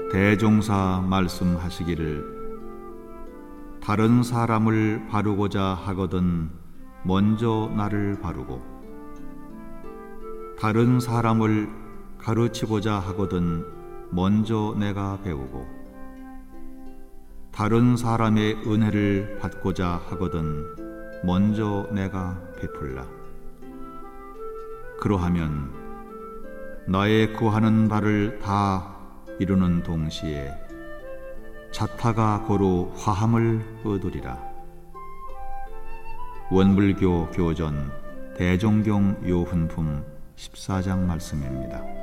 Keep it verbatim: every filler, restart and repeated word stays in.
대종사 말씀하시기를 다른 사람을 바르고자 하거든 먼저 나를 바르고 다른 사람을 가르치고자 하거든 먼저 내가 배우고 다른 사람의 은혜를 받고자 하거든 먼저 내가 베풀라. 그러하면 나의 구하는 바를 다 이루는 동시에 자타가 고루 화함을 얻으리라. 원불교 교전 대종경 요훈품 십사 장 말씀입니다.